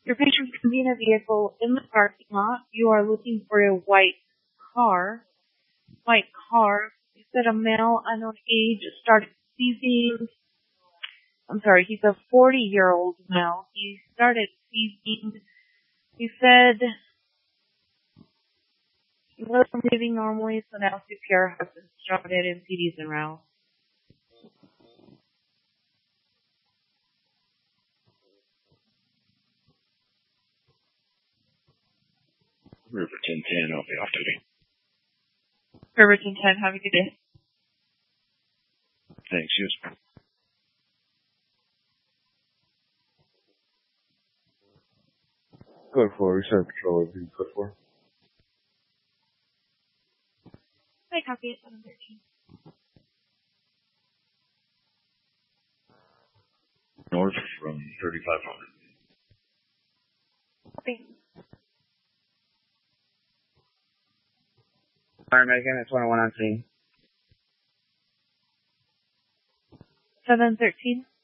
Your patient can be in a vehicle in the parking lot. You are looking for a white car. You said a male, unknown age, started seizing. I'm sorry, he's a 40-year-old male. He started seizing. He said he wasn't breathing normally, so now CPR has been started and CD's en route. Riverton 10, I'll be off duty. Riverton 10, have a good day. Thanks, yes. Code 4, return patrol is being code 4. I copy at 713. North from 3500. Copy. Fire Megan, it's 101 on scene. 713.